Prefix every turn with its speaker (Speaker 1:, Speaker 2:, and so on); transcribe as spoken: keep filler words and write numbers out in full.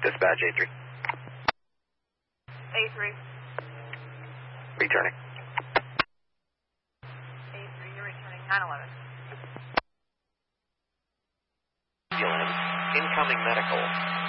Speaker 1: Dispatch A three.
Speaker 2: A three.
Speaker 1: Returning.
Speaker 2: A three, you're returning nine eleven.
Speaker 3: Incoming medical.